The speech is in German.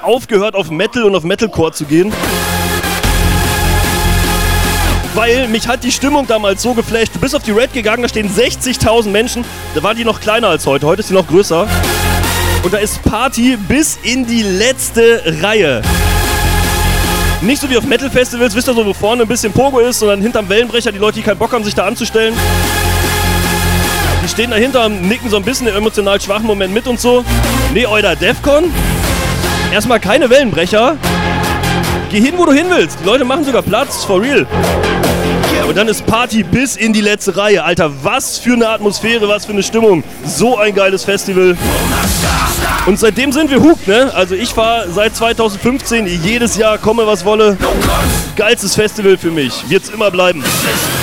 aufgehört, auf Metal und auf Metalcore zu gehen. Weil mich hat die Stimmung damals so geflasht. Du bist auf die Red gegangen, da stehen 60.000 Menschen. Da war die noch kleiner als heute. Heute ist die noch größer. Und da ist Party bis in die letzte Reihe. Nicht so wie auf Metal-Festivals, wisst ihr so, wo vorne ein bisschen Pogo ist, sondern hinterm Wellenbrecher die Leute, die keinen Bock haben, sich da anzustellen. Die stehen dahinter und nicken so ein bisschen im emotional schwachen Moment mit und so. Nee, Alter, Defcon? Erstmal keine Wellenbrecher. Geh hin, wo du hin willst. Die Leute machen sogar Platz, for real. Und dann ist Party bis in die letzte Reihe. Alter, was für eine Atmosphäre, was für eine Stimmung. So ein geiles Festival. Und seitdem sind wir hooked, ne? Also ich fahre seit 2015 jedes Jahr, komme was wolle. Geilstes Festival für mich. Wird's immer bleiben.